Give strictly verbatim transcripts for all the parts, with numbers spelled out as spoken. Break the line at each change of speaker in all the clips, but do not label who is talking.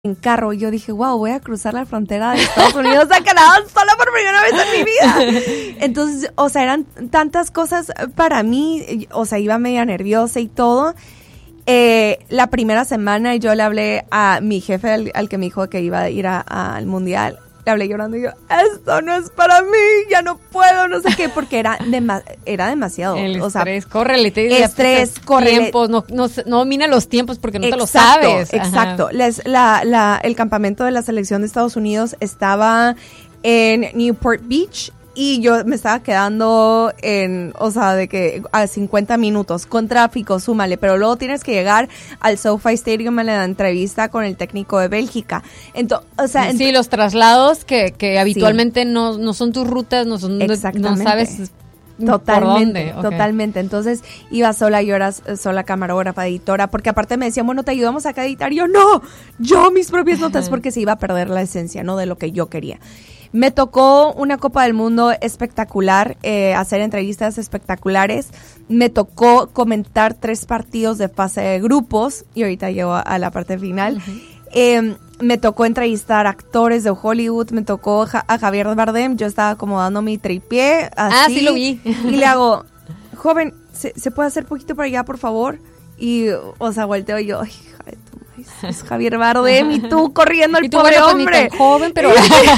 en carro. Yo dije, wow, voy a cruzar la frontera de Estados Unidos a Canadá sola por primera vez en mi vida. Entonces, o sea, eran tantas cosas para mí, o sea, iba media nerviosa y todo. Eh, la primera semana yo le hablé a mi jefe, al, al que me dijo que iba a ir al mundial. Le hablé llorando y yo, esto no es para mí, ya no puedo, no sé qué, porque era, dema- era demasiado.
El
o
estrés,
sea,
córrele, te digo,
estrés, córrele.
Tiempos, no, no, no domina los tiempos porque no
exacto,
te lo sabes.
Exacto, Les, la, la, el campamento de la selección de Estados Unidos estaba en Newport Beach y yo me estaba quedando en, o sea, de que a cincuenta minutos con tráfico, súmale, pero luego tienes que llegar al SoFi Stadium a la entrevista con el técnico de Bélgica. Entonces, o sea,
sí,
ent-
los traslados que, que habitualmente sí. no, no son tus rutas, no son, no sabes
totalmente,
por dónde. Okay.
Totalmente. Entonces iba sola, yo era sola camarógrafa, editora, porque aparte me decían, bueno, te ayudamos acá a editar. Y yo, no, yo mis propias notas, porque se iba a perder la esencia, ¿no? De lo que yo quería. Me tocó una Copa del Mundo espectacular, eh, hacer entrevistas espectaculares. Me tocó comentar tres partidos de fase de grupos y ahorita llego a, a la parte final. Uh-huh. Eh, me tocó entrevistar actores de Hollywood, me tocó ja- a Javier Bardem, yo estaba acomodando mi tripié. Así,
ah, sí lo vi.
Y le hago, joven, ¿se, ¿se puede hacer poquito para allá, por favor? Y, o sea, volteo y yo, ay, hija de tu madre, es Javier Bardem y tú corriendo el pobre
bueno,
hombre.
Pues, ni tan joven, pero...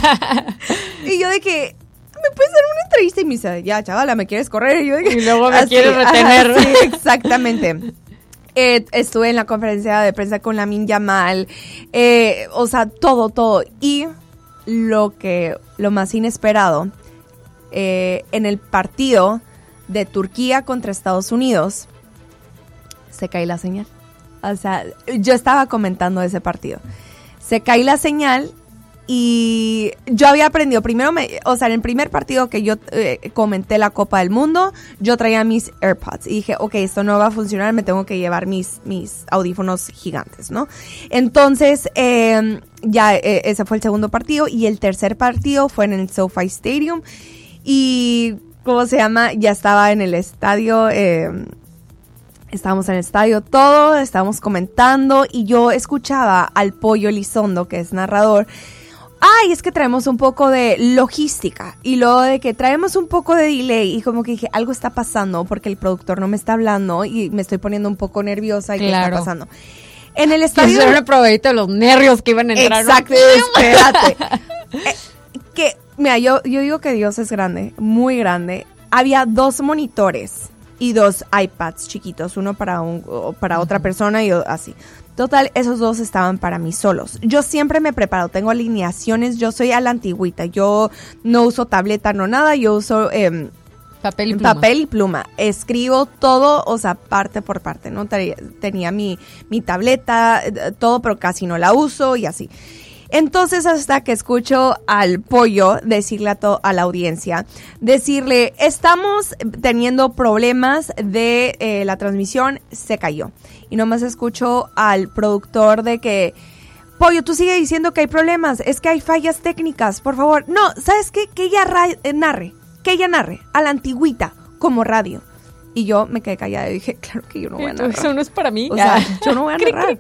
Y yo de que, ¿me puedes dar una entrevista? Y me dice, ya, chavala, ¿me quieres correr? Y, yo de que,
y luego me
así,
quieres retener.
Ajá, sí, exactamente. Eh, estuve en la conferencia de prensa con Lamine Yamal, eh, o sea, todo, todo. Y lo que, lo más inesperado, eh, en el partido de Turquía contra Estados Unidos, se cae la señal. O sea, yo estaba comentando ese partido. Se cae la señal y yo había aprendido, primero, me, o sea, en el primer partido que yo eh, comenté la Copa del Mundo, yo traía mis AirPods y dije, ok, esto no va a funcionar, me tengo que llevar mis, mis audífonos gigantes, ¿no? Entonces, eh, ya eh, ese fue el segundo partido y el tercer partido fue en el SoFi Stadium y, ¿cómo se llama? Ya estaba en el estadio, eh, estábamos en el estadio todo, estábamos comentando y yo escuchaba al Pollo Elizondo, que es narrador. Ay, es que traemos un poco de logística y luego de que traemos un poco de delay y como que dije, algo está pasando porque el productor no me está hablando y me estoy poniendo un poco nerviosa y claro. ¿Qué está pasando? En el estadio...
Eso era una probadita de los nervios que iban a entrar.
Exacto, ¿no? Espérate. eh, que, mira, yo, yo digo que Dios es grande, muy grande. Había dos monitores y dos iPads chiquitos, uno para, un, para otra persona y así. Total, esos dos estaban para mí solos. Yo siempre me preparo, tengo alineaciones, yo soy a la antigüita, yo no uso tableta, no nada, yo uso eh,
papel y pluma.
Papel y pluma. Escribo todo, o sea, parte por parte, ¿no? Tenía mi, mi tableta, todo, pero casi no la uso y así. Entonces, hasta que escucho al Pollo decirle a, to- a la audiencia, decirle, estamos teniendo problemas de eh, la transmisión, se cayó. Y nomás escucho al productor de que, Pollo, tú sigue diciendo que hay problemas, es que hay fallas técnicas, por favor. No, ¿sabes qué? Que ella ra- narre, que ella narre, a la antigüita, como radio. Y yo me quedé callada y dije, claro que yo no voy a narrar.
Eso no es para mí.
O sea, yo no voy a narrar.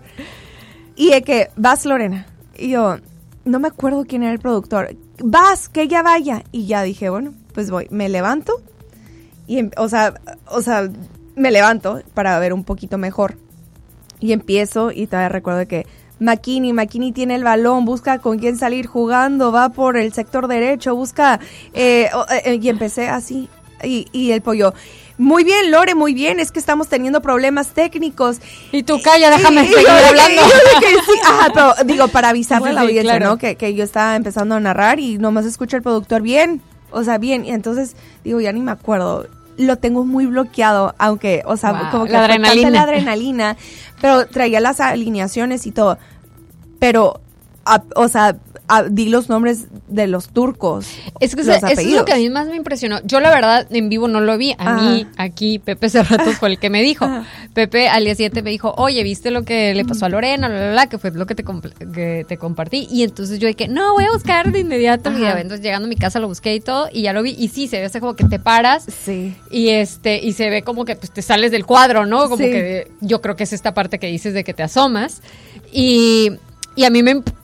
Y de que, vas Lorena. Y yo, no me acuerdo quién era el productor. Vas, que ella vaya. Y ya dije, bueno, pues voy. Me levanto. Y, o sea, o sea, me levanto para ver un poquito mejor. Y empiezo, y todavía recuerdo que McKinney, McKinney tiene el balón, busca con quién salir jugando, va por el sector derecho, busca... Eh, eh, y empecé así. Y, y el Pollo... Muy bien, Lore, muy bien, es que estamos teniendo problemas técnicos.
Y tú calla, déjame
y,
seguir
y,
hablando.
Y, y, que sí, ajá, pero digo, para avisarle
sí,
a la audiencia,
claro.
¿no? Que, que yo estaba empezando a narrar y nomás escucho al productor bien, o sea, bien. Y entonces, digo, ya ni me acuerdo. Lo tengo muy bloqueado, aunque, o sea,
wow,
como que
la adrenalina.
la adrenalina, pero traía las alineaciones y todo. Pero, a, o sea... A, di los nombres de los turcos.
Es que
los
eso es lo que a mí más me impresionó. Yo la verdad en vivo no lo vi. A Ajá. mí, aquí, Pepe Cerrato fue el que me dijo. Ajá. Pepe al día siguiente me dijo, oye, ¿viste lo que le pasó a Lorena? Bla, bla, bla, que fue lo que te, compl- que te compartí. Y entonces yo dije, no, voy a buscar de inmediato mi video. Entonces llegando a mi casa lo busqué y todo, y ya lo vi. Y sí, se ve así como que te paras.
Sí.
Y este, y se ve como que pues te sales del cuadro, ¿no? Como
sí.
que yo creo que es esta parte que dices de que te asomas. Y... Y a mí me